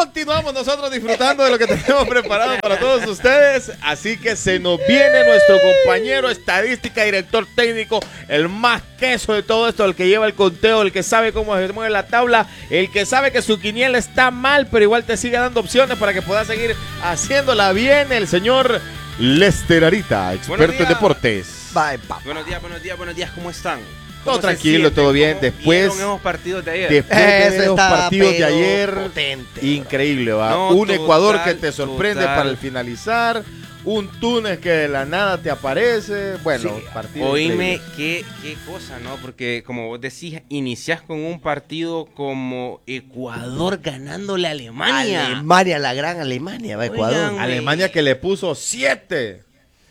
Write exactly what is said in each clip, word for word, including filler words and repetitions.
Continuamos nosotros disfrutando de lo que tenemos preparado para todos ustedes. Así que se nos viene nuestro compañero estadística, director técnico, el más queso de todo esto, el que lleva el conteo, el que sabe cómo se mueve la tabla, el que sabe que su quiniela está mal, pero igual te sigue dando opciones para que puedas seguir haciéndola bien, el señor Lester Arita, experto en deportes. Bye, papá. Buenos días, buenos días, buenos días, ¿cómo están? Todo tranquilo, todo bien. Después, esos partidos de ayer. después de Eso los está, partidos de pero ayer, potente, increíble, va. No, un total, Ecuador que te sorprende total. para el finalizar, un Túnez que de la nada te aparece. Bueno, Sí. partido Oíme, increíble. qué, qué cosa, ¿no? Porque como vos decís, iniciás con un partido como Ecuador ganándole a Alemania. Alemania, la gran Alemania, va Ecuador. Oigan, Alemania que le puso siete.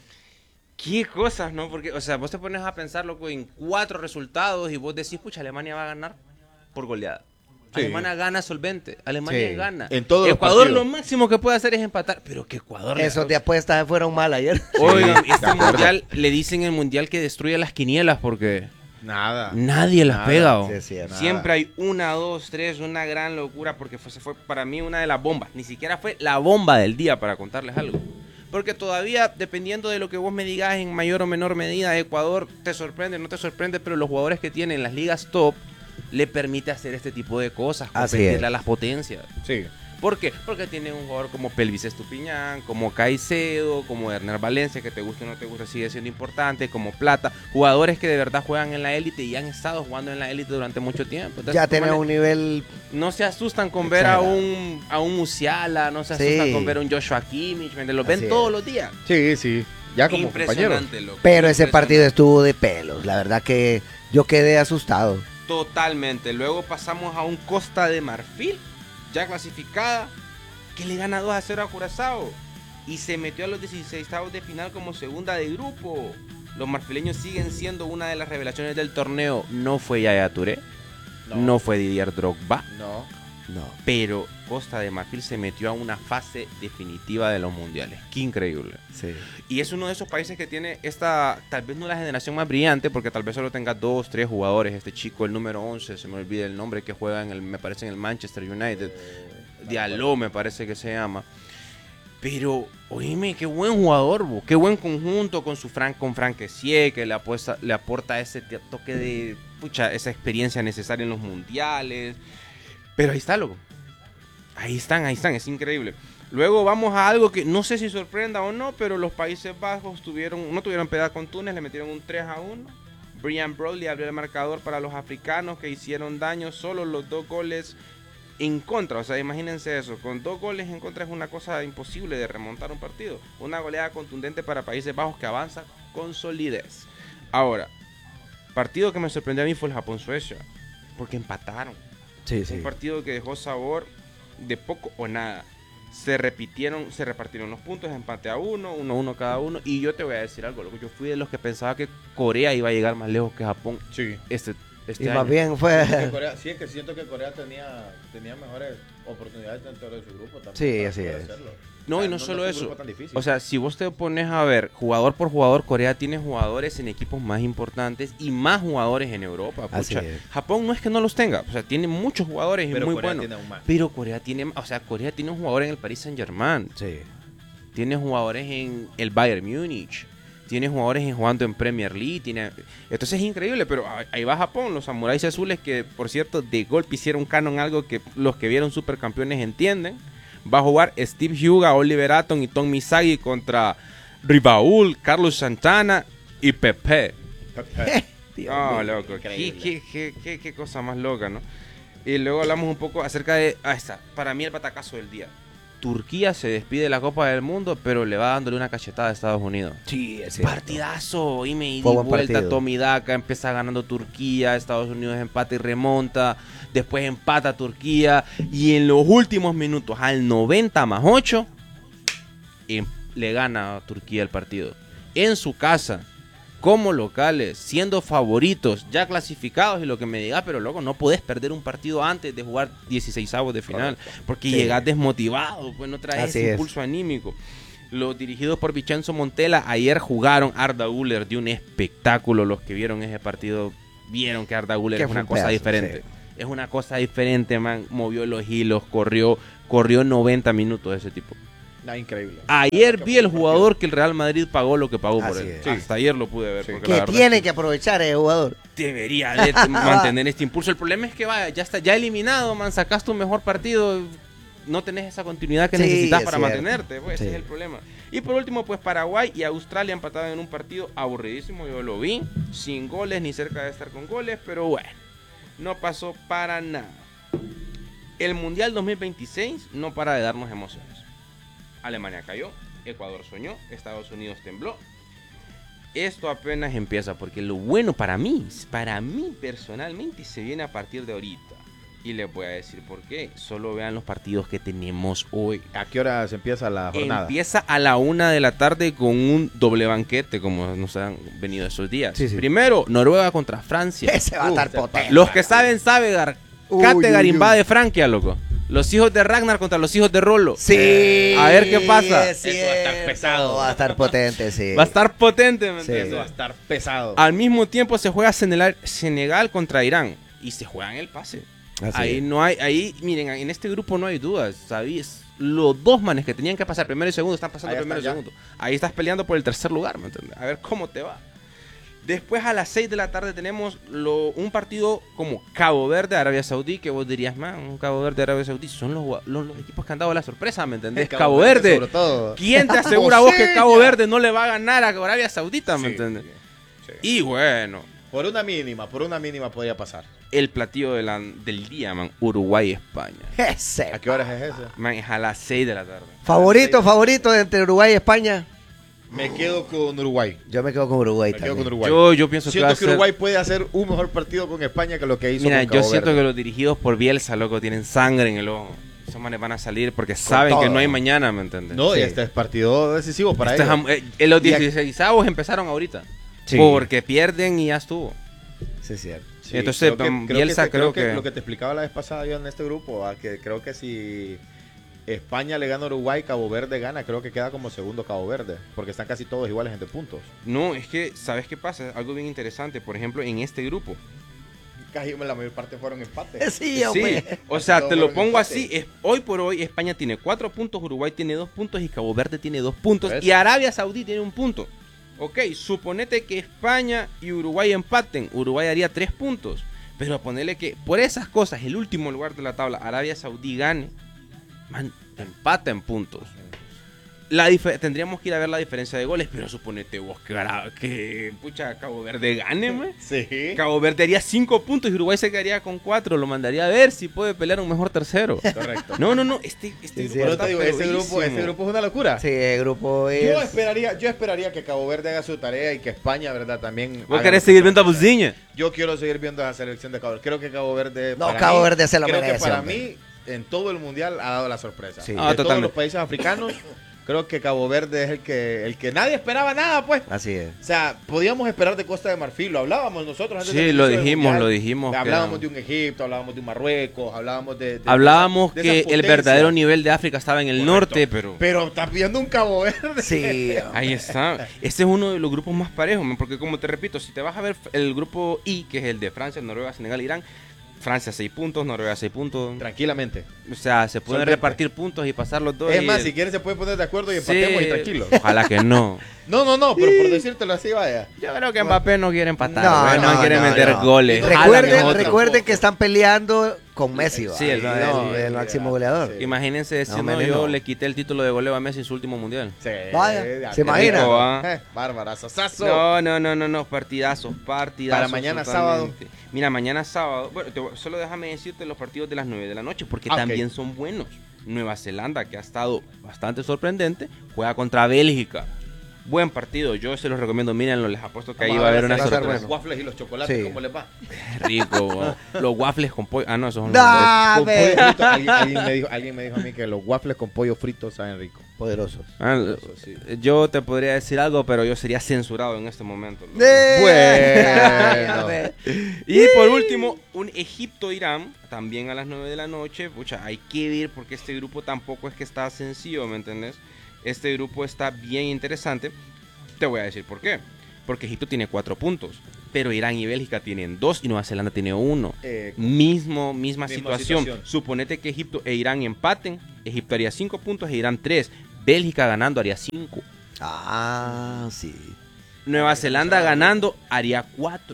Qué cosas, ¿no? Porque, o sea, vos te pones a pensar, loco, en cuatro resultados y vos decís, pucha, Alemania va a ganar por goleada. Sí. Alemania gana solvente, Alemania Sí. gana. En todos los Ecuador partidos. lo máximo que puede hacer es empatar, pero que Ecuador... le- Esos de apuestas fueron mal ayer. Oigan, Sí, este de acuerdo. mundial, le dicen el mundial que destruye las quinielas porque Nada. nadie las Nada, pega. ¿o? sí, sí, nada. Siempre hay una, dos, tres, una gran locura porque fue, se fue para mí una de las bombas. Ni siquiera fue la bomba del día, para contarles algo. Porque todavía, dependiendo de lo que vos me digas en mayor o menor medida, Ecuador te sorprende, no te sorprende, pero los jugadores que tienen las ligas top le permite hacer este tipo de cosas, Así competirle es. a las potencias. Sí. ¿Por qué? Porque tienen un jugador como Pelvis Estupiñán, como Caicedo, como Herner Valencia, que te guste o no te guste, sigue siendo importante, como Plata, jugadores que de verdad juegan en la élite y han estado jugando en la élite durante mucho tiempo. Entonces, Ya tú tienen manes- un nivel. no se asustan con ver a Exagerado. un, a un Musiala, no se Sí. asustan con ver a un Joshua Kimmich, ¿me entiendes? Los ven Así todos es. los días. Sí, sí. Ya como compañero. Impresionante, loco. Pero ese Impresionante. partido estuvo de pelos. La verdad que yo quedé asustado. Totalmente. Luego pasamos a un Costa de Marfil, ya clasificada, que le gana dos a cero a Curazao y se metió a los dieciseisavos de final como segunda de grupo. Los marfileños siguen siendo una de las revelaciones del torneo. No fue Yaya Touré, no, No. fue Didier Drogba, No. No. pero Costa de Marfil se metió a una fase definitiva de los mundiales. Qué increíble. Sí. Y es uno de esos países que tiene esta, tal vez no la generación más brillante, porque tal vez solo tenga dos, tres jugadores. Este chico, el número once, se me olvida el nombre, que juega en el, me parece en el Manchester United. Diallo me parece que se llama. Pero, oíme, qué buen jugador, bo. Qué buen conjunto con su Frank, con Frank Kessie, que le, apuesta, le aporta ese t- toque de, pucha, esa experiencia necesaria en los mundiales. Pero ahí está, loco. Ahí están, ahí están, es increíble. Luego vamos a algo que no sé si sorprenda o no, pero los Países Bajos tuvieron, no tuvieron piedad con Túnez, le metieron un tres a uno. Brian Broadley abrió el marcador para los africanos que hicieron daño, solo los dos goles en contra. O sea, imagínense eso, con dos goles en contra es una cosa imposible de remontar un partido. Una goleada contundente para Países Bajos que avanza con solidez. Ahora, partido que me sorprendió a mí fue el Japón-Suecia, porque empataron. Sí, sí. Un partido que dejó sabor de poco o nada. Se repitieron, se repartieron los puntos, empate a uno, uno a uno cada uno. Y yo te voy a decir algo, loco. Yo fui de los que pensaba que Corea iba a llegar más lejos que Japón Sí. este, este Y año. más bien fue. Corea, sí, es que siento que Corea tenía, tenía mejores oportunidades dentro de su grupo también. Sí, para así poder es. hacerlo. No, O sea, y no solo es un eso. grupo tan difícil. O sea, si vos te pones a ver jugador por jugador, Corea tiene jugadores en equipos más importantes y más jugadores en Europa. Así Pucha, es. Japón no es que no los tenga, o sea, tiene muchos jugadores y pero muy Corea buenos. tiene aún más. Pero Corea tiene, o sea, Corea tiene un jugador en el Paris Saint-Germain, Sí. tiene jugadores en el Bayern Múnich, tiene jugadores en, jugando en Premier League, tiene, entonces es increíble, pero ahí va Japón, los samuráis azules que, por cierto, de golpe hicieron canon, algo que los que vieron supercampeones entienden. Va a jugar Steve Hyuga, Oliver Atom y Tom Misagi contra Ribaul, Carlos Santana y Pepe. Dios Oh, mío. loco, qué, increíble. qué, qué, qué, qué cosa más loca, ¿no? Y luego hablamos un poco acerca de, ah, esta, para mí el batacazo del día. Turquía se despide de la Copa del Mundo, pero le va dándole una cachetada a Estados Unidos. Sí, es cierto. Partidazo, y me di Fue buen vuelta, partido. Tommy Daca empieza ganando Turquía, Estados Unidos empata y remonta, después empata Turquía, y en los últimos minutos, al noventa más ocho, em- le gana a Turquía el partido. En su casa, como locales, siendo favoritos, ya clasificados y lo que me diga, pero loco, no podés perder un partido antes de jugar dieciseisavos de final, porque Sí. llegás desmotivado, pues no traes Así ese es. impulso anímico. Los dirigidos por Vincenzo Montella ayer jugaron. Arda Güler dio un espectáculo. Los que vieron ese partido vieron que Arda Güler Que es fue una un cosa pedazo, diferente. sí. Es una cosa diferente, man. Movió los hilos, corrió, corrió noventa minutos ese tipo. No, increíble. Ayer vi el jugador que el Real Madrid pagó lo que pagó por Así él. es. Sí. Hasta ayer lo pude ver. Sí. porque Que la verdad tiene es que aprovechar ese jugador. debería de t- mantener este impulso. El problema es que vaya, ya está ya eliminado, man. Sacaste un mejor partido. No tenés esa continuidad que Sí, necesitas es para cierto. mantenerte. Pues, Sí. ese es el problema. Y por último, pues Paraguay y Australia empataron en un partido aburridísimo. Yo lo vi. Sin goles ni cerca de estar con goles. Pero bueno, no pasó para nada. El Mundial dos mil veintiséis no para de darnos emociones. Alemania cayó, Ecuador soñó, Estados Unidos tembló. Esto apenas empieza porque lo bueno para mí, para mí personalmente, se viene a partir de ahorita. Y les voy a decir por qué. Solo vean los partidos que tenemos hoy. ¿A qué hora se empieza la jornada? Empieza a la una de la tarde con un doble banquete, como nos han venido esos días. Sí, sí. Primero, Noruega contra Francia. Ese va a Uh, estar se potente. Los que saben, saben. Gar- Uy, Kattegar uy, uy. invade Francia, loco. Los hijos de Ragnar contra los hijos de Rolo. Sí. A ver qué pasa. es Eso va a estar cierto. pesado. Va a estar potente, sí. Va a estar potente, ¿me Sí. entiendes? Eso va a estar pesado. Al mismo tiempo se juega Senegal, Senegal contra Irán. Y se juegan el pase. Así Ahí es. no hay, ahí, miren, en este grupo no hay dudas, ¿sabías? Los dos manes que tenían que pasar primero y segundo están pasando Ahí primero y están ya. segundo. Ahí estás peleando por el tercer lugar, ¿me entiendes? A ver cómo te va. Después a las seis de la tarde tenemos lo, un partido como Cabo Verde, Arabia Saudí, que vos dirías, man, un Cabo Verde, Arabia Saudí, son los, gua- los, los equipos que han dado la sorpresa, ¿me entendés? Cabo, Verde. sobre todo. ¿Quién te asegura a vos que Bosella. Cabo Verde no le va a ganar a Arabia Saudita, me Sí, entiendes? sí. Y bueno, Por una mínima, por una mínima podría pasar. el platillo de la- del día, man, Uruguay-España. Ese. ¿A qué horas es ese? Man, es a las seis de la tarde. Favorito, favorito entre Uruguay y España. Me quedo con Uruguay. Yo me quedo con Uruguay Me quedo también. con Uruguay. Yo, yo pienso que va Siento a que ser... Uruguay puede hacer un mejor partido con España que lo que hizo Mira, con Cabo yo siento Verde. que los dirigidos por Bielsa, loco, tienen sangre en el ojo. Esos manes van a salir porque saben que todo. no hay mañana, ¿me entiendes? No, y Sí. este es partido decisivo para Este es ellos. am- eh, eh, los Y aquí- dieciseisavos empezaron ahorita. Sí. Porque pierden y ya estuvo. Sí, es cierto. Sí, Entonces, creo que- um, creo Bielsa que, creo que- lo que te explicaba la vez pasada yo en este grupo, ah, que creo que si España le gana a Uruguay, Cabo Verde gana, creo que queda como segundo Cabo Verde, porque están casi todos iguales entre puntos. No, es que, ¿sabes qué pasa? Algo bien interesante, por ejemplo, en este grupo. Casi la mayor parte fueron empates. Sí, Sí, hombre. o sea, Todo te lo fueron pongo empate. así. Es, hoy por hoy España tiene cuatro puntos, Uruguay tiene dos puntos y Cabo Verde tiene dos puntos. ¿Ves? Y Arabia Saudí tiene un punto. Ok, suponete que España y Uruguay empaten. Uruguay haría tres puntos. Pero ponerle que por esas cosas, el último lugar de la tabla, Arabia Saudí gane, man, empata en puntos. La dif- tendríamos que ir a ver la diferencia de goles, pero suponete vos que, Ara- que pucha, Cabo Verde gane, man. Sí. Cabo Verde haría cinco puntos y Uruguay se quedaría con cuatro. Lo mandaría a ver si puede pelear un mejor tercero. Correcto. No, no, no. Este, este Sí, grupo sí, Pero está te digo, ese feísimo. grupo, ese grupo es una locura. Sí, el grupo es... Yo esperaría, yo esperaría que Cabo Verde haga su tarea y que España, ¿verdad? También. ¿Vos haga querés lo seguir que- viendo a Buziña? Yo quiero seguir viendo a la selección de Cabo Verde. Creo que Cabo Verde. No, para Cabo mí- Verde se lo creo merece, que para hombre. mí, en todo el mundial ha dado la sorpresa. Sí. De Ah, todos totalmente. los países africanos, creo que Cabo Verde es el que, el que nadie esperaba nada, pues. Así es. O sea, podíamos esperar de Costa de Marfil, lo hablábamos nosotros antes Sí, del lo inicio del dijimos, Mundial. lo dijimos que Hablábamos era- de un Egipto, hablábamos de un Marruecos, hablábamos de. de- de Hablábamos esa- de que esa el potencia. verdadero nivel de África estaba en el Correcto. norte, pero... Pero estás viendo un Cabo Verde. Sí. Ahí está. Este es uno de los grupos más parejos, man, porque como te repito, si te vas a ver el grupo I, que es el de Francia, Noruega, Senegal, Irán, Francia seis puntos, Noruega seis puntos. Tranquilamente. O sea, se pueden Solvente. repartir puntos y pasar los dos. Es y- más, si quieres se puede poner de acuerdo y Sí. empatemos y tranquilo. Ojalá que no. No, no, no, pero por decírtelo así, vaya. Yo creo que Mbappé no quiere empatar, No, güey, no, no, quiere no, meter no. goles. Jala Recuerden, nosotros. recuerden que están peleando con Messi, ¿va? Sí, el- No, no, el, el sí, máximo sí. goleador. Sí. Imagínense decir, No, no, Mene, yo no. le quité el título de goleo a Messi en su último mundial. Sí, Vaya, ya, ¿se qué imagina? rico, ¿va? Eh, Bárbara, sasazo. No, no, no, no, no, partidazos, partidazos. Para mañana totalmente. Mira, mañana sábado, bueno, te voy- solo déjame decirte los partidos de las nueve de la noche, porque Ah, ok. también son buenos. Nueva Zelanda, que ha estado bastante sorprendente, juega contra Bélgica. Buen partido, yo se los recomiendo, mírenlo, les apuesto que ahí Vamos va a haber una ver sorpresa. sorpresa. Los waffles y los chocolates, Sí. ¿cómo les va? Rico, wow. Los waffles con pollo. Ah, no, esos son Da- Con Ave. pollo frito. Alguien, alguien me dijo, alguien me dijo a mí que los waffles con pollo frito saben rico. Poderosos. Ah, Eso sí. yo te podría decir algo, pero yo sería censurado en este momento. loco. Bueno. Y por último, un Egipto-Irán, también a las nueve de la noche. Pucha, hay que ver porque este grupo tampoco es que está sencillo, ¿me entendés? Este grupo está bien interesante. Te voy a decir por qué. porque Egipto tiene cuatro puntos, pero Irán y Bélgica tienen dos y Nueva Zelanda tiene uno. Eh, Mismo, misma, Misma situación. situación. Suponete que Egipto e Irán empaten, Egipto haría cinco puntos e Irán tres, Bélgica ganando haría cinco. Ah, sí. Nueva Zelanda ganando haría cuatro.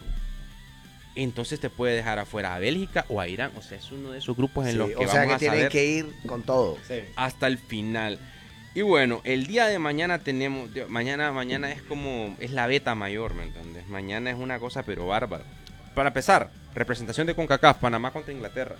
Entonces te puede dejar afuera a Bélgica o a Irán. O sea, es uno de esos grupos en Sí, los que o sea vamos que a tienen saber que ir con todo. sí. hasta el final. Y bueno, el día de mañana tenemos, de- mañana, mañana es como, es la beta mayor, ¿me entiendes? Mañana es una cosa pero bárbara. Para empezar, representación de CONCACAF, Panamá contra Inglaterra.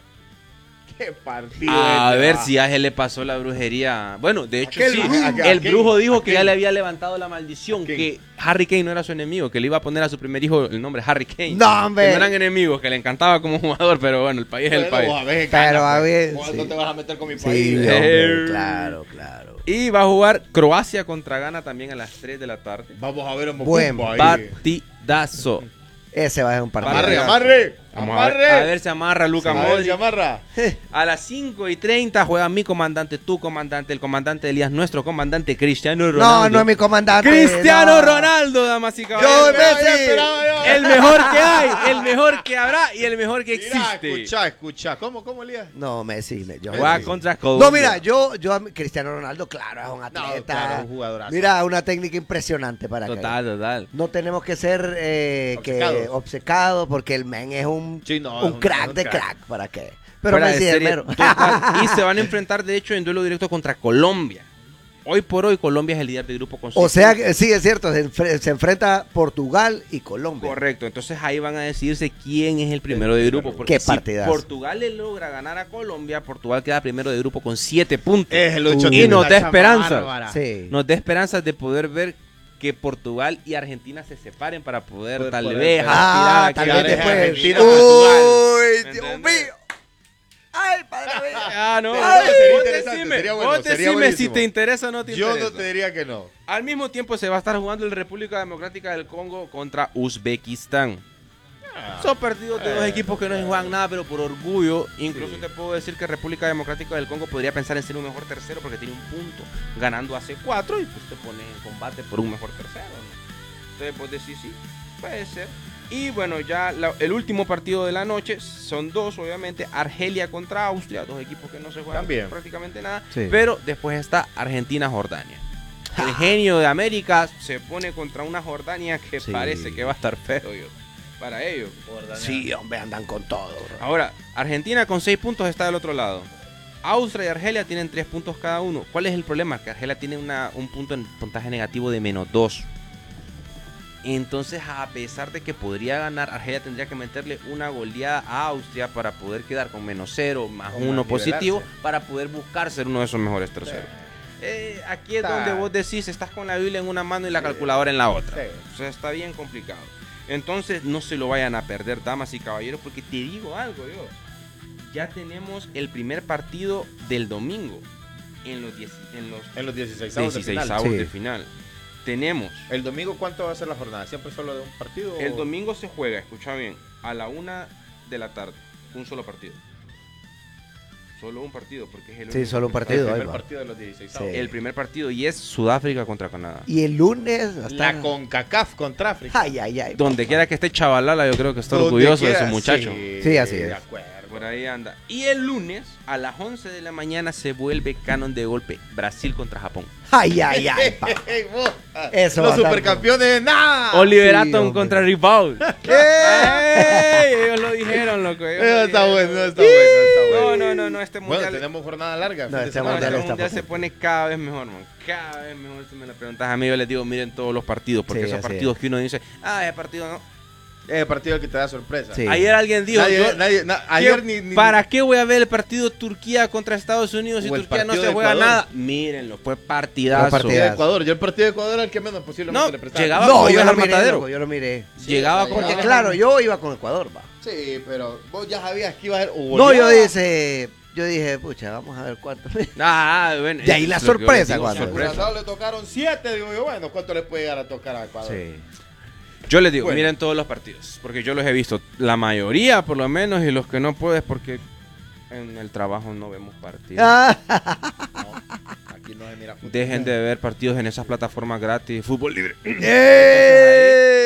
Qué partido. A este, ver va. si a él le pasó la brujería. Bueno, de hecho Aquel sí. brujo, aquel- El aquel- brujo dijo que aquel- ya le había levantado la maldición, aquel. que Harry Kane no era su enemigo, que le iba a poner a su primer hijo el nombre Harry Kane. No, hombre. Que no eran enemigos, que le encantaba como jugador, pero bueno, el país es el Bueno, país. vos a ver, Pero gana, a pues. ver, ¿Cuándo sí. te vas a meter con mi Sí, país? hombre, Eh. claro, claro. Y va a jugar Croacia contra Ghana también a las tres de la tarde. Vamos a ver un Buen ahí. Partidazo. Ese va a ser un partido. Amarre, amarre. Vamos a ver, Amarre. a ver si amarra Luka A ver si Modric. amarra. A las cinco y treinta juega mi comandante, tu comandante, el comandante Elías, nuestro comandante Cristiano Ronaldo. No, no es mi comandante. Cristiano no. Ronaldo, damas y Yo, caballeros. Messi. El mejor que hay, el mejor que habrá y el mejor que Mira, existe. escucha, escucha. ¿Cómo, cómo, Elías? No, Messi. Yo, Juega Messi. contra Colombia. No, mira, yo, yo a mí- Cristiano Ronaldo, claro, es un atleta. claro, un jugadorazo. Mira, una técnica impresionante para Total, que total. no tenemos que ser eh, que Obcecados. obcecados porque el men es un, Sí, no, un es un- crack es un de crack. crack. ¿Para qué? Pero Fuera de Messi es el serie, mero. total. Y se van a enfrentar, de hecho, en duelo directo contra Colombia. Hoy por hoy, Colombia es el líder de grupo con O seis sea, puntos. que sí, es cierto, se, enfre- se enfrenta Portugal y Colombia. Correcto, entonces ahí van a decidirse quién es el primero de grupo. Porque Qué si partidazo. Portugal le logra ganar a Colombia, Portugal queda primero de grupo con siete puntos. Es el ocho Uh, tiene y nos una da chamba esperanzas. bárbara. Sí. Nos da esperanzas de poder ver que Portugal y Argentina se separen para poder Poder- tal poder- vez Ah, aspirar a tal que vez gane después. Argentina. Uy, ¿Me Dios entiendes? mío. Ay, padre mío. Ah, no, Ay, vos sería vos interesante, decime, sería bueno, vos sería decime si buenísimo. te interesa o no te Yo interesa. no te diría que no. Al mismo tiempo se va a estar jugando el República Democrática del Congo contra Uzbekistán. Son partidos de dos Eh, equipos que no se juegan nada, pero por orgullo. Incluso te puedo decir que República Democrática del Congo podría pensar en ser un mejor tercero porque tiene un punto, ganando hace cuatro y pues te pone en combate por un mejor tercero, ¿no? Entonces vos decís, sí, puede ser. Y bueno, ya la- el último partido de la noche son dos, obviamente, Argelia contra Austria, dos equipos que no se juegan También. prácticamente nada. Sí. Pero después está Argentina-Jordania. El genio de América se pone contra una Jordania que Sí. parece que va a estar feo yo, para ellos. Sí, hombre, andan con todo. bro. Ahora, Argentina con seis puntos está del otro lado. Austria y Argelia tienen tres puntos cada uno. ¿Cuál es el problema? Que Argelia tiene una, un punto en puntaje negativo de menos dos. Entonces, a pesar de que podría ganar, Argelia tendría que meterle una goleada a Austria para poder quedar con menos cero, más Como uno nivelarse. positivo, para poder buscar ser uno de esos mejores terceros. Eh, aquí es Está- donde vos decís, estás con la Biblia en una mano y la calculadora en la otra. Sí. O sea, está bien complicado. Entonces, no se lo vayan a perder, damas y caballeros, porque te digo algo yo. Ya tenemos el primer partido del domingo en los, diez, en los En los dieciséis avos de dieciséis final. avos Sí. de final. Tenemos, ¿El domingo cuánto va a ser la jornada? ¿Siempre solo de un partido? el o- domingo se juega, escucha bien, a la una de la tarde, un solo partido. Solo un partido, porque es el Sí, único solo un que- El partido. primer ahí va. partido de los dieciséis Sí. avos. El primer partido y es Sudáfrica contra Canadá. Y el lunes. hasta- La CONCACAF contra África. Ay, ay, ay. Donde quiera que esté Chavalala, yo creo que está Donde orgulloso de quiera, su muchacho. Sí, Sí, así es. De acuerdo. Por ahí anda. Y el lunes, a las once de la mañana, se vuelve canon de golpe. Brasil contra Japón. Ay, ay, ay, pa. Ey, vos, Eso los va a estar- supercampeones, nada. Oliver sí, Atom hombre. contra Ribaud. ¡Ey! Ellos lo dijeron, loco. ellos lo Eso está dijeron. bueno, está bueno, está No, bueno. no, no, no, este mundial. Bueno, tenemos jornada larga. No, fin de este No, semana. este mundial está mundial se potente. pone cada vez mejor, man. Cada vez mejor. Si me lo preguntas a mí, yo les digo, miren todos los partidos. Porque Sí, esos así partidos que uno dice, ah, ese partido no. Es el partido que te da sorpresa. Sí. Ayer alguien dijo, Nadie, yo- nadie, na- ¿qué- ayer ni, ni- ¿para qué voy a ver el partido Turquía contra Estados Unidos si O el Turquía no partido se de juega Ecuador. nada? Mírenlo, fue partidazo. Fue partido de partidazo. Ecuador. Yo el partido de Ecuador era el que menos posiblemente No, le prestaba. llegaba No, como yo oveja lo al miré, matadero. loco, yo lo miré. Llegaba Sí, como Porque Llegaba. claro, yo iba con Ecuador, va. Sí, pero vos ya sabías que iba a haber. o No, yo goleada. dije, yo dije, pucha, vamos a ver cuánto. Ah, bueno. De ahí la es lo que yo sorpresa, les digo, cuando- Al sorpresa. Curazao le tocaron siete. Digo yo, bueno, ¿cuánto le puede llegar a tocar a Ecuador? Sí. Yo les digo, Bueno. miren todos los partidos, porque yo los he visto, la mayoría por lo menos, y los que no puedes porque en el trabajo no vemos partidos. Ah, No, aquí no se mira fútbol. Dejen de ver partidos en esas plataformas gratis, fútbol libre. ¡eh!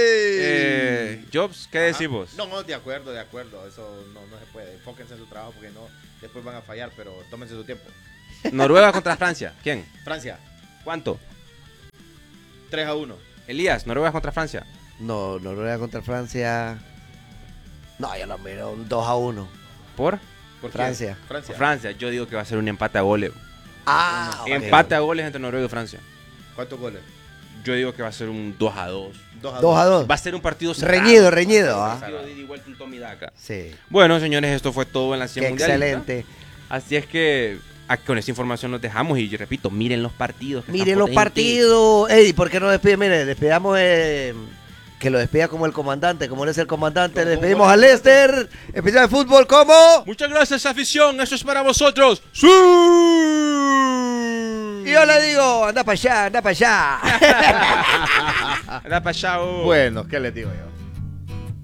Eh, Jobs, ¿qué decís vos? No, no, de acuerdo, de acuerdo. Eso no, no se puede. Enfóquense en su trabajo porque no, después van a fallar, pero tómense su tiempo. Noruega contra Francia. ¿Quién? Francia, ¿Cuánto? tres a uno. Elías, Noruega contra Francia. No, Noruega contra Francia. No, yo lo miro un dos a uno. ¿Por? ¿Por Francia. quién? Francia. Francia. Yo digo que va a ser un empate a goles. Ah, ok. Empate a goles entre Noruega y Francia. ¿Cuántos goles? Yo digo que va a ser un dos a dos. dos a dos a dos. Va a ser un partido cerrado. Reñido, reñido. Un ¿ah? partido de ida y vuelta, un toma y daca. Sí. Bueno, señores, esto fue todo en la Qué cien mundialista. excelente. Así es que ah, con esa información nos dejamos y repito, miren los partidos. que Miren están los potentes. partidos. Ey, ¿por qué no despide? Mire, despidamos eh, que lo despida como el comandante, como él es el comandante. Le despedimos a Lester, especial de fútbol como. Muchas gracias, afición. Eso es para vosotros. ¡Sí! Y yo le digo, anda para allá, anda para allá. Anda pa' allá, oh. Bueno, ¿qué les digo yo?